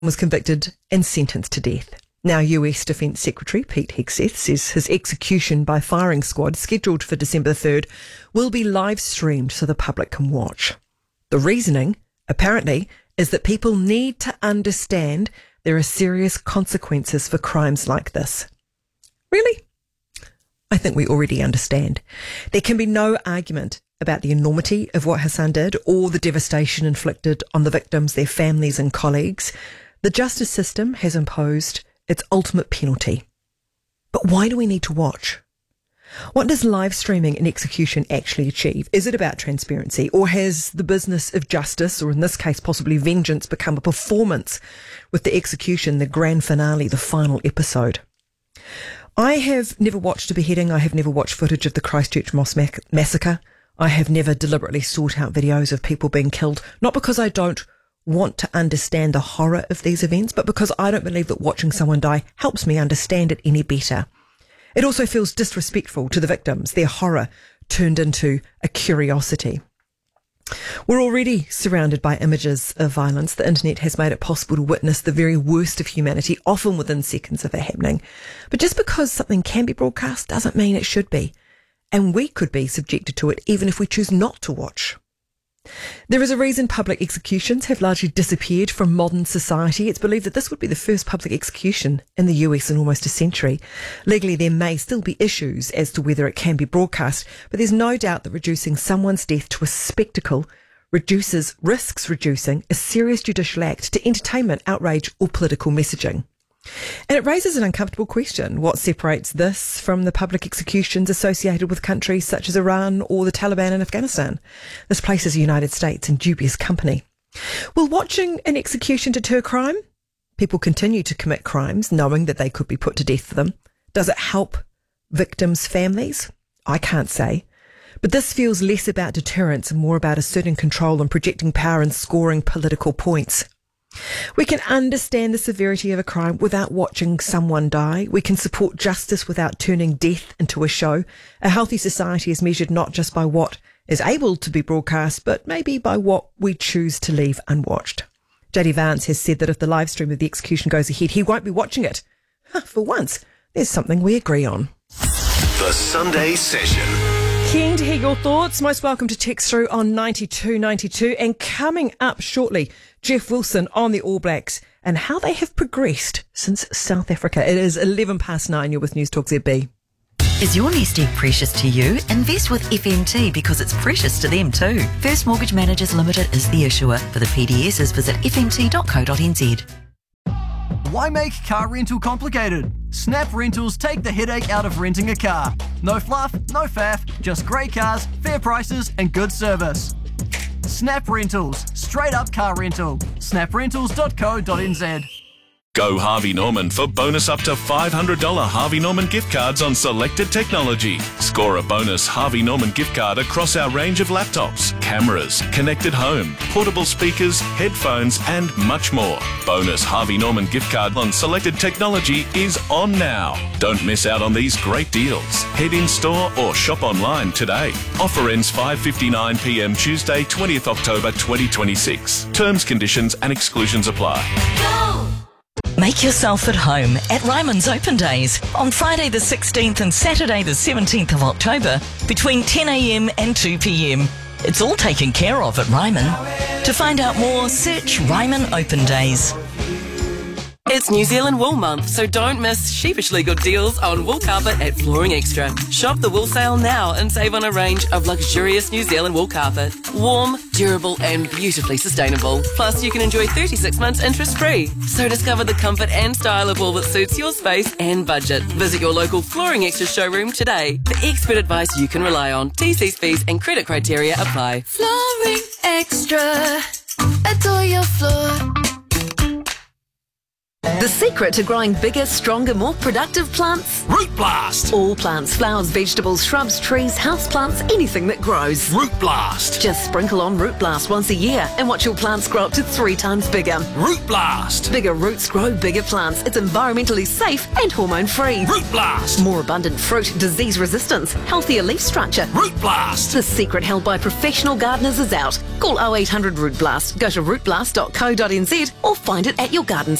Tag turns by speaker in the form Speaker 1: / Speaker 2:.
Speaker 1: was convicted and sentenced to death. Now, US Defence Secretary Pete Hegseth says his execution by firing squad, scheduled for December 3rd, will be live streamed so the public can watch. The reasoning, apparently, is that people need to understand there are serious consequences for crimes like this. Really? I think we already understand. There can be no argument about the enormity of what Hassan did or the devastation inflicted on the victims, their families and colleagues. The justice system has imposed its ultimate penalty. But why do we need to watch? What does live streaming an execution actually achieve? Is it about transparency, or has the business of justice, or in this case possibly vengeance, become a performance with the execution, the grand finale, the final episode? I have never watched a beheading. I have never watched footage of the Christchurch Mosque massacre. I have never deliberately sought out videos of people being killed, not because I don't want to understand the horror of these events, but because I don't believe that watching someone die helps me understand it any better. It also feels disrespectful to the victims, their horror turned into a curiosity. We're already surrounded by images of violence. The internet has made it possible to witness the very worst of humanity, often within seconds of it happening. But just because something can be broadcast doesn't mean it should be. And we could be subjected to it even if we choose not to watch. There is a reason public executions have largely disappeared from modern society. It's believed that this would be the first public execution in the US in almost a century. Legally, there may still be issues as to whether it can be broadcast, but there's no doubt that reducing someone's death to a spectacle risks reducing a serious judicial act to entertainment, outrage or political messaging. And it raises an uncomfortable question. What separates this from the public executions associated with countries such as Iran or the Taliban in Afghanistan? This places the United States in dubious company. Will watching an execution deter crime? People continue to commit crimes knowing that they could be put to death for them. Does it help victims' families? I can't say. But this feels less about deterrence and more about asserting control and projecting power and scoring political points. We can understand the severity of a crime without watching someone die. We can support justice without turning death into a show. A healthy society is measured not just by what is able to be broadcast, but maybe by what we choose to leave unwatched. JD Vance has said that if the live stream of the execution goes ahead, he won't be watching it. For once, there's something we agree on.
Speaker 2: The Sunday Session.
Speaker 1: Keen to hear your thoughts. Most welcome to text through on 9292. And coming up shortly, Jeff Wilson on the All Blacks and how they have progressed since South Africa. It is 9:11. You're with News Talk ZB.
Speaker 3: Is your nest egg precious to you? Invest with FMT because it's precious to them too. First Mortgage Managers Limited is the issuer. For the PDSs, visit fmt.co.nz.
Speaker 4: Why make car rental complicated? Snap Rentals take the headache out of renting a car. No fluff, no faff, just great cars, fair prices and good service. Snap Rentals, straight up car rental. snaprentals.co.nz.
Speaker 2: Go Harvey Norman for bonus up to $500 Harvey Norman gift cards on selected technology. Score a bonus Harvey Norman gift card across our range of laptops, cameras, connected home, portable speakers, headphones and much more. Bonus Harvey Norman gift card on selected technology is on now. Don't miss out on these great deals. Head in store or shop online today. Offer ends 5:59pm Tuesday 20th October 2026. Terms, conditions and exclusions apply.
Speaker 3: Go! Make yourself at home at Ryman's Open Days on Friday the 16th and Saturday the 17th of October between 10am and 2pm. It's all taken care of at Ryman. To find out more, search Ryman Open Days.
Speaker 5: It's New Zealand Wool Month, so don't miss sheepishly good deals on wool carpet at Flooring Extra. Shop the wool sale now and save on a range of luxurious New Zealand wool carpet. Warm, durable and beautifully sustainable. Plus, you can enjoy 36 months interest-free. So discover the comfort and style of wool that suits your space and budget. Visit your local Flooring Extra showroom today for expert advice you can rely on. TC's fees and credit criteria apply.
Speaker 6: Flooring Extra. Adore your floor. The secret to growing bigger, stronger, more productive plants?
Speaker 7: Root Blast!
Speaker 6: All plants, flowers, vegetables, shrubs, trees, houseplants, anything that grows.
Speaker 7: Root Blast!
Speaker 6: Just sprinkle on Root Blast once a year and watch your plants grow up to 3 times bigger.
Speaker 7: Root Blast!
Speaker 6: Bigger roots grow bigger plants. It's environmentally safe and hormone-free.
Speaker 7: Root Blast!
Speaker 6: More abundant fruit, disease resistance, healthier leaf structure.
Speaker 7: Root Blast!
Speaker 6: The secret held by professional gardeners is out. Call 0800 Root Blast, go to rootblast.co.nz or find it at your garden